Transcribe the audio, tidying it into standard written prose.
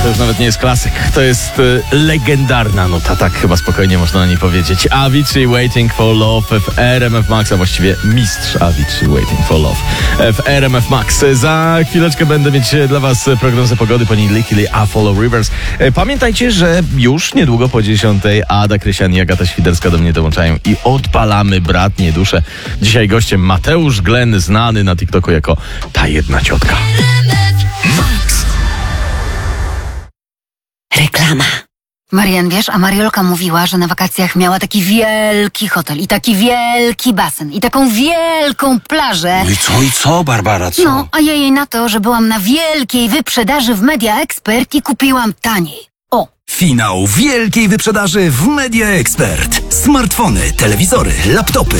To już nawet nie jest klasyk, to jest legendarna nuta, tak chyba spokojnie można na niej powiedzieć. Avicii Waiting for Love w RMF Max, a właściwie mistrz Avicii Waiting for Love w RMF Max. Za chwileczkę będę mieć dla was prognozę pogody, po niej Lickily, a Follow Rivers. Pamiętajcie, że już niedługo po 10 Ada Krysian i Agata Świderska do mnie dołączają i odpalamy Bratnie Dusze. Dzisiaj gościem Mateusz Glenn, znany na TikToku jako ta jedna ciotka. Reklama. Marian, wiesz, a Mariolka mówiła, że na wakacjach miała taki wielki hotel i taki wielki basen i taką wielką plażę. No i co, Barbara, co? No, a ja jej na to, że byłam na wielkiej wyprzedaży w Media Expert i kupiłam taniej. O! Finał wielkiej wyprzedaży w Media Expert. Smartfony, telewizory, laptopy